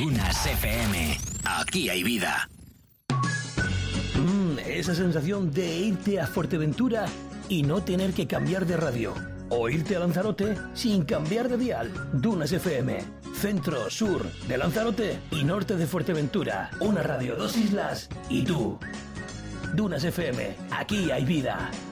Dunas FM. Aquí hay vida. Esa sensación de irte a Fuerteventura y no tener que cambiar de radio. O irte a Lanzarote sin cambiar de dial. Dunas FM. Centro, sur de Lanzarote y norte de Fuerteventura. Una radio, dos islas y tú. Dunas FM. Aquí hay vida.